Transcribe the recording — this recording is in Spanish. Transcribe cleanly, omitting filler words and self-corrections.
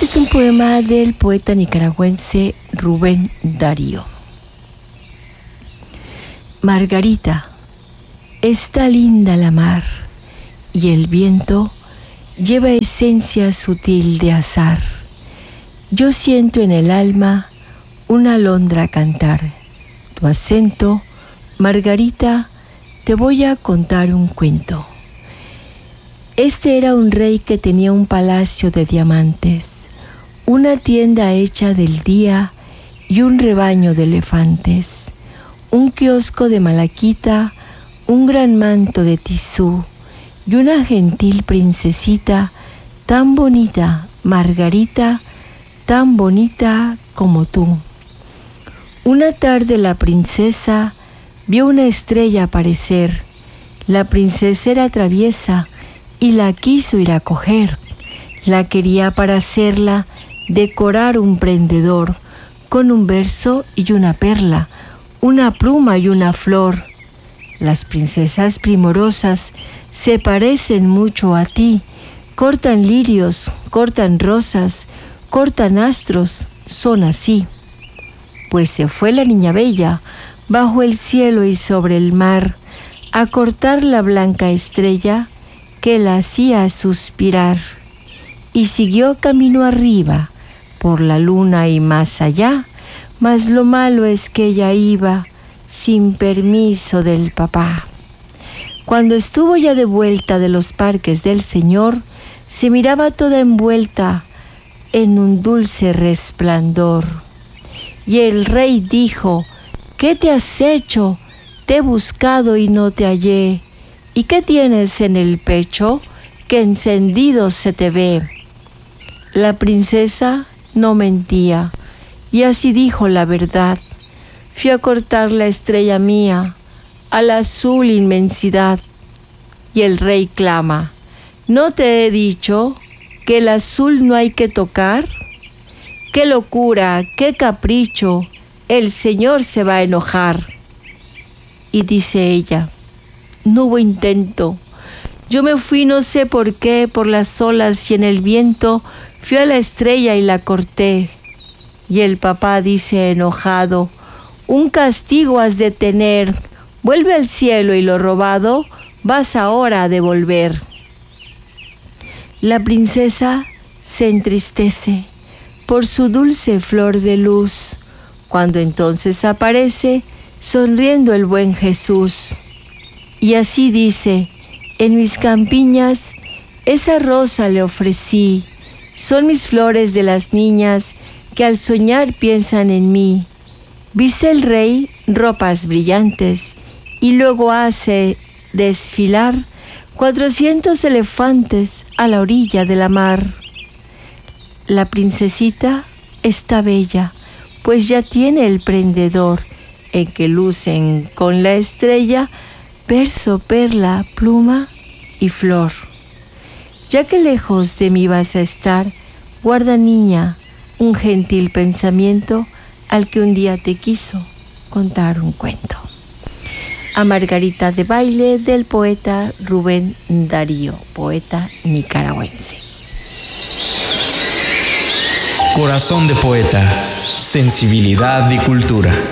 Este es un poema del poeta nicaragüense Rubén Darío. Margarita, está linda la mar y el viento lleva esencia sutil de azar. Yo siento en el alma una alondra cantar. Tu acento, Margarita, te voy a contar un cuento. Este era un rey que tenía un palacio de diamantes, una tienda hecha del día y un rebaño de elefantes, un kiosco de malaquita, un gran manto de tisú y una gentil princesita tan bonita, Margarita, tan bonita como tú. Una tarde la princesa vio una estrella aparecer. La princesa era traviesa y la quiso ir a coger. La quería para hacerla decorar un prendedor con un verso y una perla, una pluma y una flor. Las princesas primorosas se parecen mucho a ti. Cortan lirios, cortan rosas, cortan astros, son así. Pues se fue la niña bella bajo el cielo y sobre el mar a cortar la blanca estrella que la hacía suspirar, y siguió camino arriba por la luna y más allá, mas lo malo es que ella iba sin permiso del papá. Cuando estuvo ya de vuelta de los parques del Señor, se miraba toda envuelta en un dulce resplandor. Y el rey dijo: ¿qué te has hecho? Te he buscado y no te hallé. ¿Y qué tienes en el pecho? Que encendido se te ve. La princesa no mentía, y así dijo la verdad. Fui a cortar la estrella mía, a la azul inmensidad. Y el rey clama: ¿no te he dicho que el azul no hay que tocar? ¡Qué locura, qué capricho! El Señor se va a enojar. Y dice ella: no hubo intento. Yo me fui no sé por qué, por las olas y en el viento, fui a la estrella y la corté. Y el papá dice enojado: un castigo has de tener. Vuelve al cielo y lo robado vas ahora a devolver. La princesa se entristece por su dulce flor de luz, cuando entonces aparece sonriendo el buen Jesús. Y así dice: en mis campiñas esa rosa le ofrecí, son mis flores de las niñas que al soñar piensan en mí. Viste el rey ropas brillantes y luego hace desfilar 400 elefantes a la orilla de la mar. La princesita está bella, pues ya tiene el prendedor en que lucen con la estrella verso, perla, pluma y flor. Ya que lejos de mí vas a estar, guarda, niña, un gentil pensamiento al que un día te quiso contar un cuento. A Margarita de baile, del poeta Rubén Darío, poeta nicaragüense. Corazón de poeta, sensibilidad y cultura.